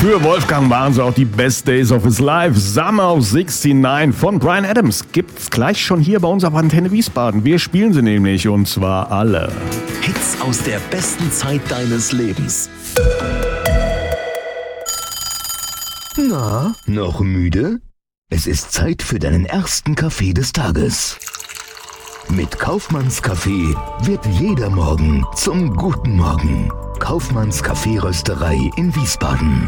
Für Wolfgang waren sie auch die Best Days of His Life. Summer of 69 von Bryan Adams gibt's gleich schon hier bei uns auf Antenne Wiesbaden. Wir spielen sie nämlich, und zwar alle. Hits aus der besten Zeit deines Lebens. Na, noch müde? Es ist Zeit für deinen ersten Kaffee des Tages. Mit Kaufmanns Kaffee wird jeder Morgen zum guten Morgen. Kaufmanns Kaffeerösterei in Wiesbaden.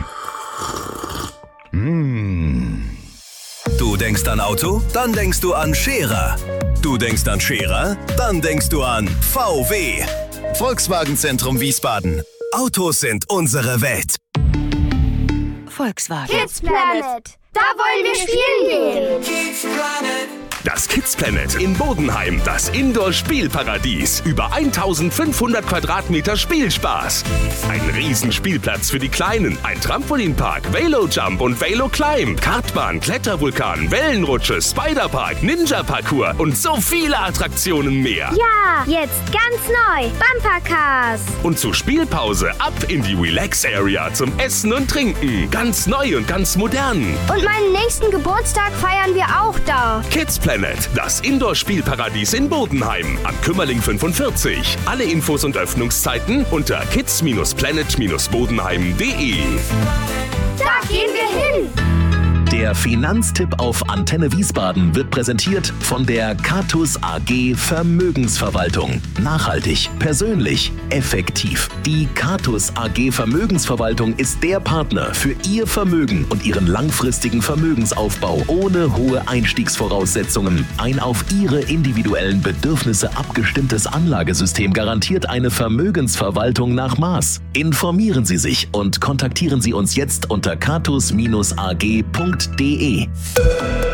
Du denkst an Auto? Dann denkst du an Scherer. Du denkst an Scherer? Dann denkst du an VW. Volkswagen Zentrum Wiesbaden. Autos sind unsere Welt. Volkswagen. Kids Planet, da wollen wir spielen gehen. Das Kids Planet in Bodenheim, das Indoor-Spielparadies. Über 1500 Quadratmeter Spielspaß. Ein Riesenspielplatz für die Kleinen, ein Trampolinpark, Velo-Jump und Velo-Climb, Kartbahn, Klettervulkan, Wellenrutsche, Spiderpark, Ninja-Parcours und so viele Attraktionen mehr. Ja, jetzt ganz neu, Bumpercars. Und zur Spielpause ab in die Relax-Area zum Essen und Trinken. Ganz neu und ganz modern. Und meinen nächsten Geburtstag feiern wir auch da. Kids Planet, das Indoor-Spielparadies in Bodenheim am Kümmerling 45. Alle Infos und Öffnungszeiten unter kids-planet-bodenheim.de. Da gehen wir hin. Der Finanztipp auf Antenne Wiesbaden wird präsentiert von der Catus AG Vermögensverwaltung. Nachhaltig, persönlich, effektiv. Die Catus AG Vermögensverwaltung ist der Partner für Ihr Vermögen und Ihren langfristigen Vermögensaufbau ohne hohe Einstiegsvoraussetzungen. Ein auf Ihre individuellen Bedürfnisse abgestimmtes Anlagesystem garantiert eine Vermögensverwaltung nach Maß. Informieren Sie sich und kontaktieren Sie uns jetzt unter catus-ag.de.